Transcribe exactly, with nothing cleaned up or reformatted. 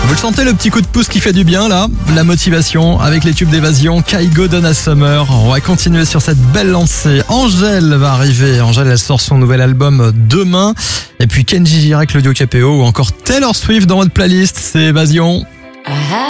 Vous le sentez, le petit coup de pouce qui fait du bien là, la motivation avec les tubes d'évasion, Kygo, Donna Summer. On va continuer sur cette belle lancée. Angèle va arriver, Angèle elle sort son nouvel album demain. Et puis Kenji Girac, Claudio Capéo ou encore Taylor Swift dans votre playlist, c'est Évasion.